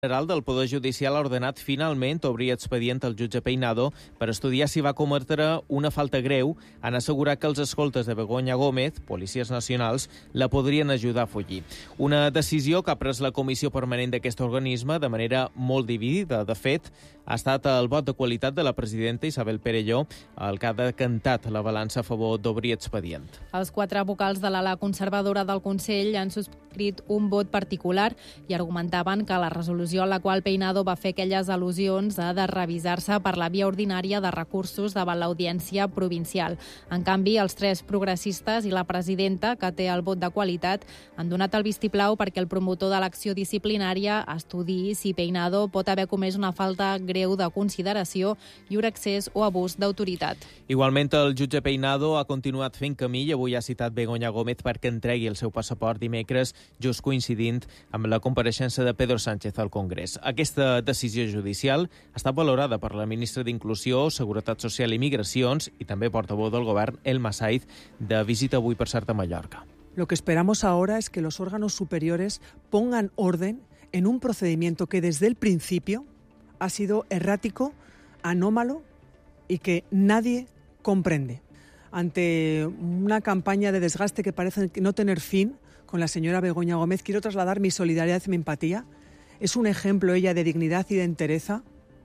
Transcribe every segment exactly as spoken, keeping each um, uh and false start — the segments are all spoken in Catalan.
General del Poder Judicial ha ordenat finalment obrir expedient al jutge Peinado per estudiar si va cometre una falta greu en assegurar que els escoltes de Begoña Gómez, policies nacionals, la podrien ajudar a fugir. Una decisió que ha pres la comissió permanent d'aquest organisme de manera molt dividida. De fet, ha estat el vot de qualitat de la presidenta Isabel Perelló el que ha decantat la balança a favor d'obrir expedient. Els quatre vocals de l'ala conservadora del Consell han subscrit un vot particular i argumentaven que la resolució a la qual Peinado va fer aquelles al·lusions ha de revisar-se per la via ordinària de recursos davant l'Audiència Provincial. En canvi, els tres progressistes i la presidenta, que té el vot de qualitat, han donat el vistiplau perquè el promotor de l'acció disciplinària estudiï si Peinado pot haver comès una falta greu de consideració i un excés o abús d'autoritat. Igualment, el jutge Peinado ha continuat fent camí i avui ha citat Begoña Gómez perquè entregui el seu passaport dimecres, just coincidint amb la compareixença de Pedro Sánchez al Congrés. Aquesta decisió judicial ha estat valorada per la ministra d'Inclusió, Seguretat Social i Migracions i també portaveu del govern, Elma Saiz, de visita avui, per cert, a Mallorca. Lo que esperamos ahora es que los órganos superiores pongan orden en un procedimiento que desde el principio ha sido errático, anómalo y que nadie comprende. Ante una campaña de desgaste que parece no tener fin con la señora Begoña Gómez, quiero trasladar mi solidaridad y mi empatía. Es un ejemplo ella de dignidad y de entereza.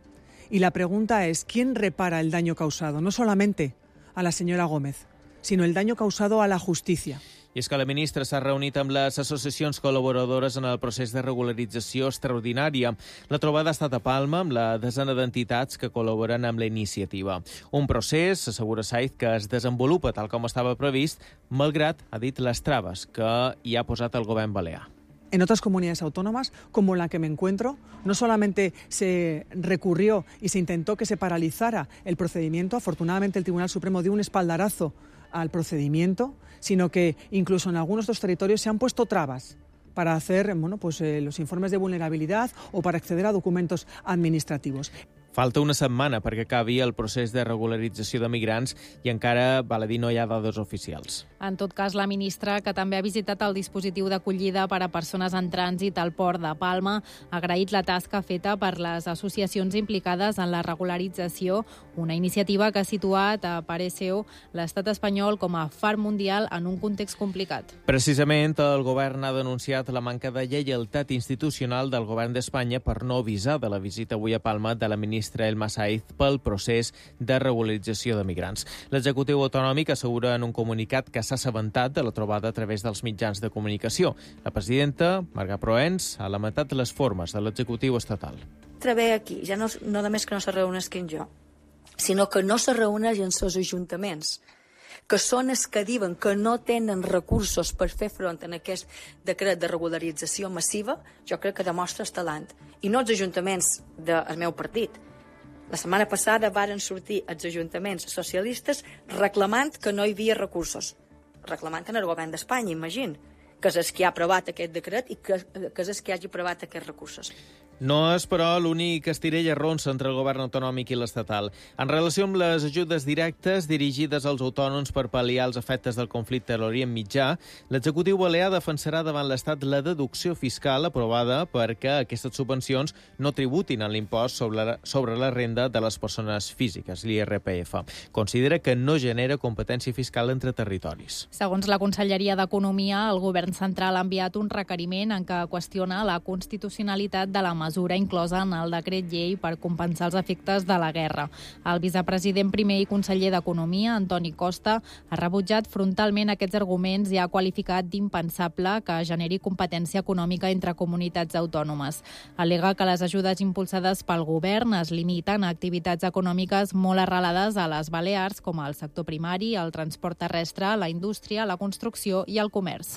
Y la pregunta es, ¿quién repara el daño causado? No solamente a la señora Gómez, sino el daño causado a la justicia. I és que la ministra s'ha reunit amb les associacions col·laboradores en el procés de regularització extraordinària. La trobada ha estat a Palma amb la desena d'entitats que col·laboren amb la iniciativa. Un procés, assegura Saiz, que es desenvolupa tal com estava previst, malgrat, ha dit, les traves que hi ha posat el govern balear. En otras comunidades autónomas, como la que me encuentro, no solamente se recurrió y se intentó que se paralizara el procedimiento, afortunadamente el Tribunal Supremo dio un espaldarazo al procedimiento, sino que incluso en algunos de los territorios se han puesto trabas para hacer bueno, pues, eh, los informes de vulnerabilidad o para acceder a documentos administrativos. Falta una setmana perquè acabi el procés de regularització de migrants i encara, val a dir, no hi ha dades oficials. En tot cas, la ministra, que també ha visitat el dispositiu d'acollida per a persones en trànsit al port de Palma, ha agraït la tasca feta per les associacions implicades en la regularització, una iniciativa que ha situat, a parer seu, l'estat espanyol com a far mundial en un context complicat. Precisament, el govern ha denunciat la manca de lleialtat institucional del govern d'Espanya per no avisar de la visita avui a Palma de la ministra Elma Saiz pel procés de regularització de migrants. L'executiu autonòmic assegura en un comunicat que s'ha assabentat de la trobada a través dels mitjans de comunicació. La presidenta, Marga Proens, ha lamentat les formes de l'executiu estatal. Trebé aquí, ja no, no només que no se reuneix amb jo, sinó que no se reuneix en els ajuntaments, que són els que diuen que no tenen recursos per fer front a aquest decret de regularització massiva, jo crec que demostra el talent. I no els ajuntaments del meu partit. La setmana passada varen sortir els ajuntaments socialistes reclamant que no hi havia recursos. Reclamant en el govern d'Espanya, imagina, que és el que ha aprovat aquest decret i que, que és el que hagi aprovat aquests recursos. No és, però, l'únic estirell arronsa entre el govern autonòmic i l'estatal. En relació amb les ajudes directes dirigides als autònoms per pal·liar els efectes del conflicte a l'Orient Mitjà, l'executiu balear defensarà davant l'Estat la deducció fiscal aprovada perquè aquestes subvencions no tributin en l'impost sobre, sobre la renda de les persones físiques, l'I R P F. Considera que no genera competència fiscal entre territoris. Segons la Conselleria d'Economia, el govern central ha enviat un requeriment en què qüestiona la constitucionalitat de la mesura inclosa en el decret llei per compensar els efectes de la guerra. El vicepresident primer i conseller d'Economia, Antoni Costa, ha rebutjat frontalment aquests arguments i ha qualificat d'impensable que generi competència econòmica entre comunitats autònomes. Al·lega que les ajudes impulsades pel govern es limiten a activitats econòmiques molt arrelades a les Balears, com el sector primari, el transport terrestre, la indústria, la construcció i el comerç.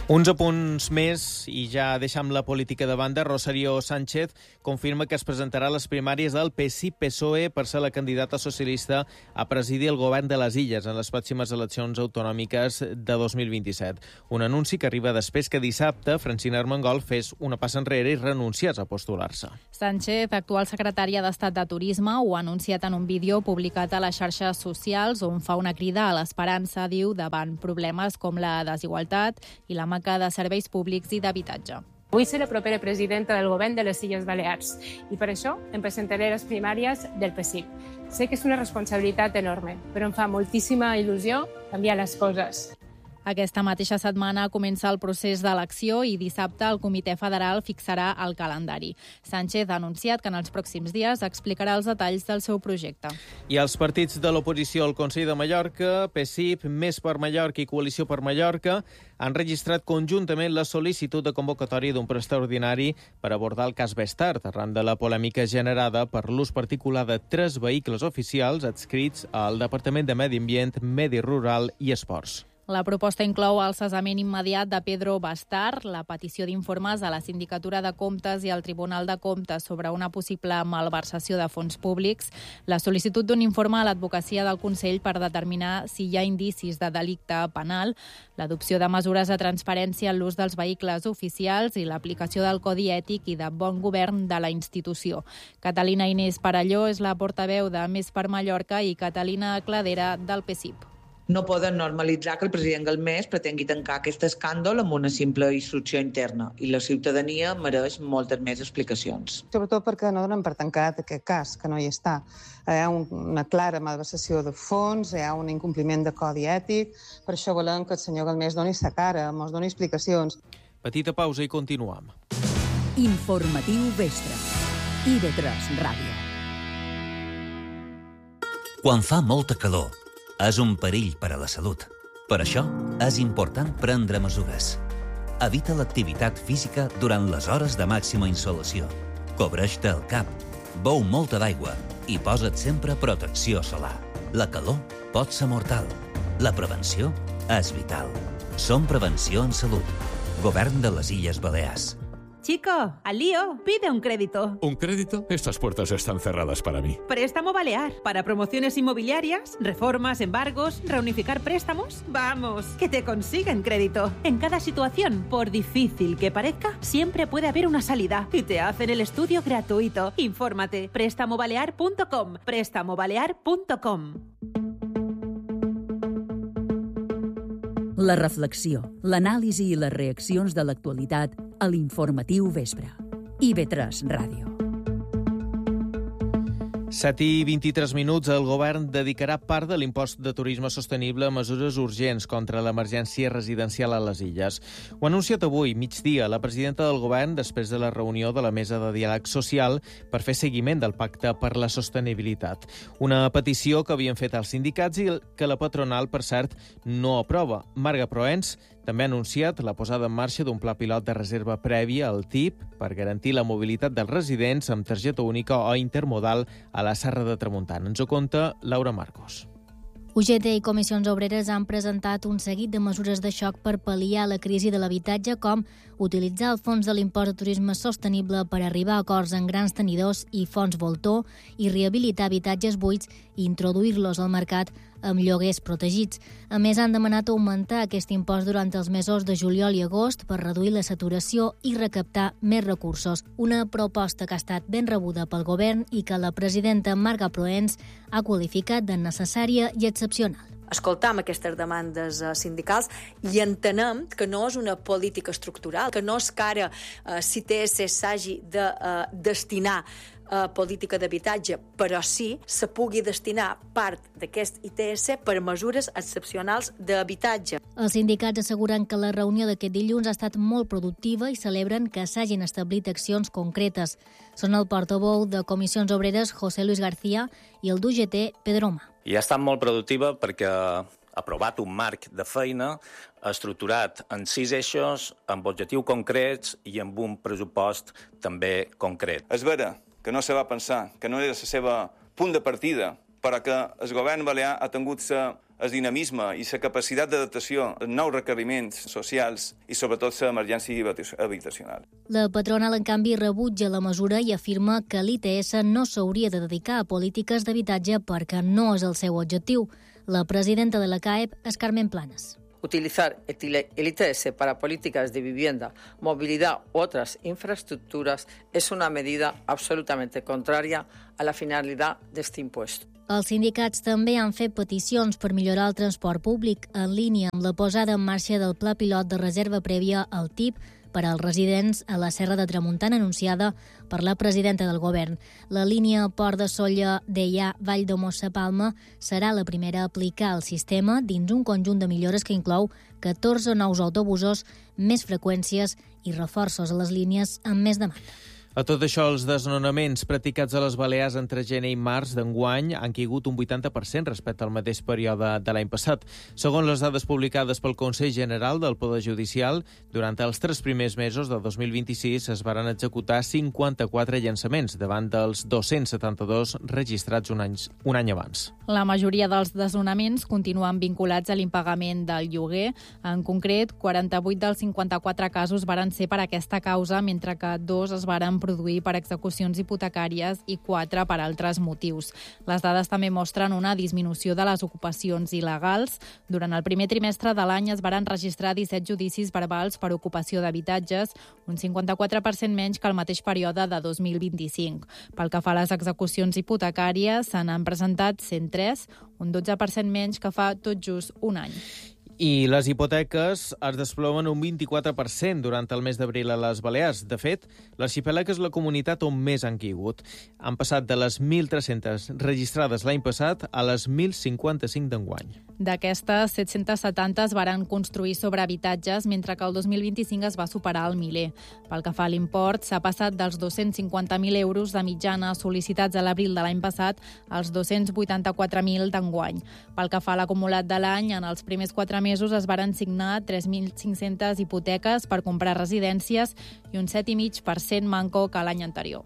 Uns apunts més i ja deixam la política de banda. Rosario Sánchez confirma que es presentarà a les primàries del P S I P S O E per ser la candidata socialista a presidir el govern de les Illes en les pròximes eleccions autonòmiques de dos mil vint-i-set. Un anunci que arriba després que dissabte Francina Armengol fes una passa enrere i renunciés a postular-se. Sánchez, actual secretària d'Estat de Turisme, ho ha anunciat en un vídeo publicat a les xarxes socials on fa una crida a l'esperança, diu, davant problemes com la desigualtat i la manca de serveis públics i d'habitatge. Vull ser la propera presidenta del govern de les Illes Balears i per això em presentaré a les primàries del P S I P. Sé que és una responsabilitat enorme, però em fa moltíssima il·lusió canviar les coses. Aquesta mateixa setmana comença el procés d'elecció i dissabte el Comitè Federal fixarà el calendari. Sánchez ha anunciat que en els pròxims dies explicarà els detalls del seu projecte. I els partits de l'oposició al Consell de Mallorca, P S I P, Més per Mallorca i Coalició per Mallorca, han registrat conjuntament la sol·licitud de convocatòria d'un ple extraordinari per abordar el cas Bestard, arran de la polèmica generada per l'ús particular de tres vehicles oficials adscrits al Departament de Medi Ambient, Medi Rural i Esports. La proposta inclou el cessament immediat de Pedro Bestard, la petició d'informes a la Sindicatura de Comptes i al Tribunal de Comptes sobre una possible malversació de fons públics, la sol·licitud d'un informe a l'advocacia del Consell per determinar si hi ha indicis de delicte penal, l'adopció de mesures de transparència en l'ús dels vehicles oficials i l'aplicació del codi ètic i de bon govern de la institució. Catalina Inés Parelló és la portaveu de Més per Mallorca i Catalina Cladera del P S I P. No poden normalitzar que el president Galmés pretengui tancar aquest escàndol amb una simple instrucció interna i la ciutadania mereix moltes més explicacions. Sobretot perquè no donen per tancat aquest cas, que no hi està. Hi ha una clara malversació de fons, hi ha un incompliment de codi ètic, per això volem que el senyor Galmés doni sa cara, ens doni explicacions. Petita pausa i continuem. Informatiu Vespre. I V tres Ràdio. Quan fa molta calor, és un perill per a la salut. Per això, és important prendre mesures. Evita l'activitat física durant les hores de màxima insolació. Cobreix-te el cap, beu molta d'aigua i posa't sempre protecció solar. La calor pot ser mortal. La prevenció és vital. Som Prevenció en Salut. Govern de les Illes Balears. Chico, al lío, pide un crédito. ¿Un crédito? Estas puertas están cerradas para mí. Préstamo Balear. Para promociones inmobiliarias, reformas, embargos, reunificar préstamos. Vamos, que te consiguen crédito. En cada situación, por difícil que parezca, siempre puede haber una salida. Y te hacen el estudio gratuito. Infórmate. préstamo balear punto com. préstamo balear punto com. La reflexió, l'anàlisi i les reaccions de l'actualitat a l'Informatiu Vespre. I V tres Ràdio. set i vint-i-tres minuts, el govern dedicarà part de l'impost de turisme sostenible a mesures urgents contra l'emergència residencial a les Illes. Ho ha anunciat avui, migdia, la presidenta del govern després de la reunió de la Mesa de Diàleg Social per fer seguiment del Pacte per la Sostenibilitat. Una petició que havien fet els sindicats i que la patronal, per cert, no aprova. Marga Proens també ha anunciat la posada en marxa d'un pla pilot de reserva prèvia al T I P per garantir la mobilitat dels residents amb targeta única o intermodal a la Serra de Tramuntana. Ens ho conta Laura Marcos. U G T i Comissions Obreres han presentat un seguit de mesures de xoc per pal·liar la crisi de l'habitatge, com utilitzar el fons de l'impost de turisme sostenible per arribar a acords en grans tenidors i fons voltor i rehabilitar habitatges buits i introduir-los al mercat amb lloguers protegits. A més, han demanat augmentar aquest impost durant els mesos de juliol i agost per reduir la saturació i recaptar més recursos. Una proposta que ha estat ben rebuda pel govern i que la presidenta Marga Proens ha qualificat de necessària i excepcional. Escoltam aquestes demandes sindicals i entenem que no és una política estructural, que no és que ara eh, si T S s'hagi de eh, destinar a política d'habitatge, però sí se pugui destinar part d'aquest I T S per mesures excepcionals d'habitatge. Els sindicats asseguren que la reunió d'aquest dilluns ha estat molt productiva i celebren que s'hagin establit accions concretes. Són el portaveu de Comissions Obreres, José Luis García, i el d'U G T, Pedro Oma. I ha estat molt productiva perquè ha aprovat un marc de feina estructurat en sis eixos, amb objectius concrets i amb un pressupost també concret. És vera que no se va pensar, que no era la seva punt de partida, però que el govern balear ha tingut la el dinamisme i la capacitat d'adaptació a nous requeriments socials i, sobretot, l'emergència habitacional. La patronal, en canvi, rebutja la mesura i afirma que l'I T S no s'hauria de dedicar a polítiques d'habitatge perquè no és el seu objectiu. La presidenta de la C A E P és Carmen Planas. Utilizar el I T S para políticas de vivienda, movilidad u otras infraestructuras es una medida absolutamente contraria a la finalidad de este impuesto. Els sindicats també han fet peticions per millorar el transport públic en línia amb la posada en marxa del pla pilot de reserva prèvia al T I P per als residents a la Serra de Tramuntana anunciada per la presidenta del govern. La línia Port de Sóller Deià Vall de Mossa Palma serà la primera a aplicar el sistema dins un conjunt de millores que inclou catorze nous autobusos, més freqüències i reforços a les línies amb més demanda. A tot això, els desnonaments practicats a les Balears entre gener i març d'enguany han caigut un vuitanta per cent respecte al mateix període de l'any passat. Segons les dades publicades pel Consell General del Poder Judicial, durant els tres primers mesos del dos mil vint-i-sis es varen executar cinquanta-quatre llançaments davant dels dos-cents setanta-dos registrats un any, un any abans. La majoria dels desnonaments continuen vinculats a l'impagament del lloguer. En concret, quaranta-vuit dels cinquanta-quatre casos varen ser per aquesta causa, mentre que dos es varen produir per execucions hipotecàries i quatre per altres motius. Les dades també mostren una disminució de les ocupacions il·legals. Durant el primer trimestre de l'any es varen registrar disset judicis verbals per ocupació d'habitatges, un cinquanta-quatre per cent menys que el mateix període de dos mil vint-i-cinc. Pel que fa a les execucions hipotecàries, se n'han presentat cent tres, un dotze per cent menys que fa tot just un any. I les hipoteques es desplomen un vint-i-quatre per cent durant el mes d'abril a les Balears. De fet, l'arxipèlag és la comunitat on més han caigut. Han passat de les mil tres-centes registrades l'any passat a les mil cinquanta-cinc d'enguany. D'aquestes, set-cents setanta es varen construir sobre habitatges, mentre que el dos mil vint-i-cinc es va superar el miler. Pel que fa a l'import, s'ha passat dels dos-cents cinquanta mil euros de mitjana sol·licitats a l'abril de l'any passat als dos-cents vuitanta-quatre mil d'enguany. Pel que fa a l'acumulat de l'any, en els primers quatre mesos es varen signar tres mil cinc-centes hipoteques per comprar residències i un set coma cinc per cent manco que l'any anterior.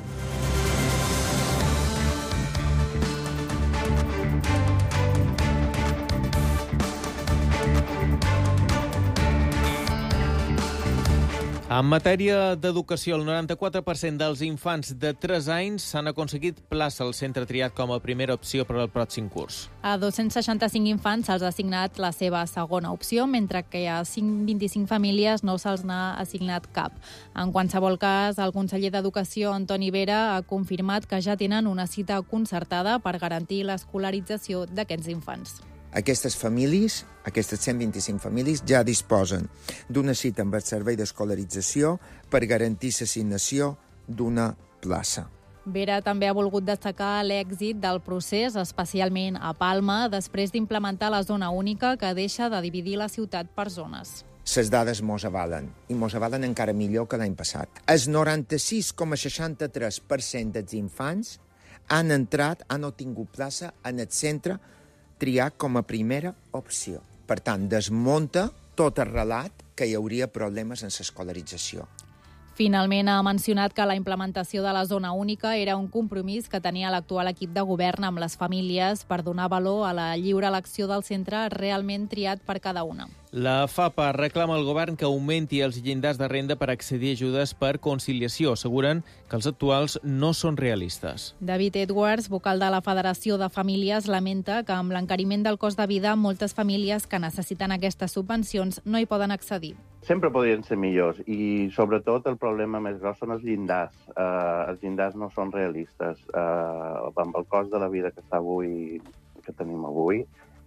En matèria d'educació, el noranta-quatre per cent dels infants de tres anys s'han aconseguit plaça al centre triat com a primera opció per al pròxim curs. A dos-cents seixanta-cinc infants se'ls ha assignat la seva segona opció, mentre que a cinc cents vint-i-cinc famílies no se'ls n'ha assignat cap. En qualsevol cas, el conseller d'Educació, Antoni Vera, ha confirmat que ja tenen una cita concertada per garantir l'escolarització d'aquests infants. Aquestes famílies, aquestes cent vint-i-cinc famílies, ja disposen d'una cita amb el servei d'escolarització per garantir l'assignació d'una plaça. Vera també ha volgut destacar l'èxit del procés, especialment a Palma, després d'implementar la zona única que deixa de dividir la ciutat per zones. Les dades mos avalen, i mos avalen encara millor que l'any passat. El noranta-sis coma seixanta-tres per cent dels infants han entrat, han obtingut plaça en el centre triat com a primera opció. Per tant, desmunta tot el relat que hi hauria problemes en l'escolarització. Finalment, ha mencionat que la implementació de la zona única era un compromís que tenia l'actual equip de govern amb les famílies per donar valor a la lliure elecció del centre realment triat per cada una. La FAPA reclama al govern que augmenti els llindars de renda per accedir a ajudes per conciliació. Asseguren que els actuals no són realistes. David Edwards, vocal de la Federació de Famílies, lamenta que amb l'encariment del cost de vida moltes famílies que necessiten aquestes subvencions no hi poden accedir. Sempre podrien ser millors i, sobretot, el problema més gros són els llindars. Uh, els llindars no són realistes. Uh, amb el cost de la vida que està avui, que tenim avui,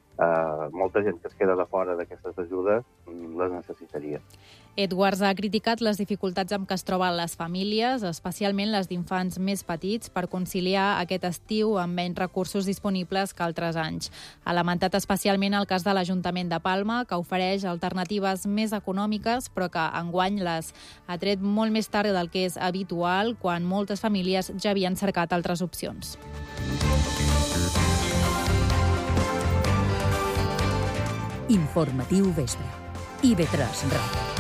uh, molta gent que es queda de fora d'aquestes ajudes les necessitaria. Edwards ha criticat les dificultats amb què es troben les famílies, especialment les d'infants més petits, per conciliar aquest estiu amb menys recursos disponibles que altres anys. Ha lamentat especialment el cas de l'Ajuntament de Palma, que ofereix alternatives més econòmiques, però que enguany les ha tret molt més tard del que és habitual, quan moltes famílies ja havien cercat altres opcions. Informatiu vespre. I ve tres Ràdio.